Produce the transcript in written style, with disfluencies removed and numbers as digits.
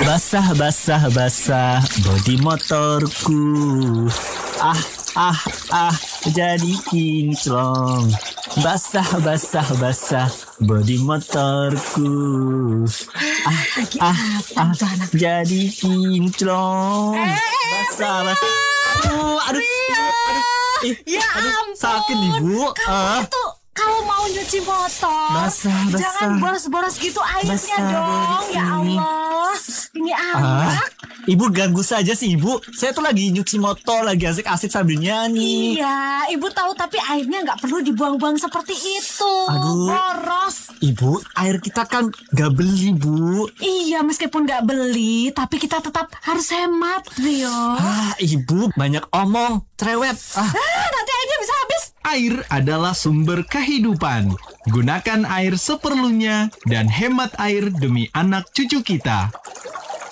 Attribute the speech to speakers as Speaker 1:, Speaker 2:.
Speaker 1: Basah, basah, basah bodi motorku. Ah, jadi kinclong. Basah, basah, basah bodi motorku. Jadi kinclong. Basah, basah. Aduh.
Speaker 2: Ya ampun.
Speaker 1: Sakit ibu.
Speaker 2: Kamu tuh kalau mau nyuci motor,
Speaker 1: Basah.
Speaker 2: jangan boros-boros gitu airnya
Speaker 1: Basah
Speaker 2: dong.
Speaker 1: dari
Speaker 2: Ya
Speaker 1: sini.
Speaker 2: Allah, ini anak.
Speaker 1: Ibu ganggu saja sih ibu. Saya tuh lagi nyuci motor, lagi asik-asik sambil nyanyi.
Speaker 2: Iya, ibu tahu tapi airnya nggak perlu dibuang-buang seperti itu.
Speaker 1: Aduh.
Speaker 2: Boros.
Speaker 1: Ibu, air kita kan gak beli, Bu.
Speaker 2: Iya, meskipun nggak beli, tapi kita tetap harus hemat, Rio.
Speaker 1: Ibu banyak omong, cerewet.
Speaker 2: Nanti airnya bisa habis.
Speaker 3: Air adalah sumber kehidupan. Gunakan air seperlunya dan hemat air demi anak cucu kita.